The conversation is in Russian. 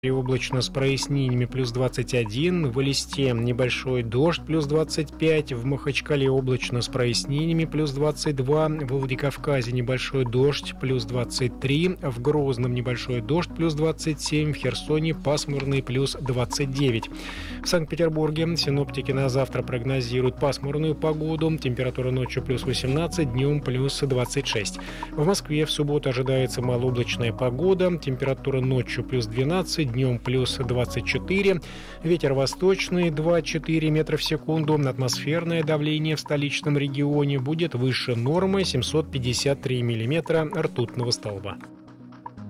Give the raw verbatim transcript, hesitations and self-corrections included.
Облачно с прояснениями плюс двадцать один, в Элисте небольшой дождь плюс двадцать пять, в Махачкале облачно с прояснениями плюс двадцать два, в Владикавказе небольшой дождь плюс двадцать три, в Грозном небольшой дождь плюс двадцать семь, в Херсоне пасмурный плюс двадцать девять. В Санкт-Петербурге синоптики на завтра прогнозируют пасмурную погоду, температура ночью плюс восемнадцать, днем плюс двадцать шесть. В Москве в субботу ожидается малооблачная погода, температура ночью плюс двенадцать, днем плюс двадцать четыре, ветер восточный два-четыре метра в секунду, атмосферное давление в столичном регионе будет выше нормы семьсот пятьдесят три миллиметра ртутного столба.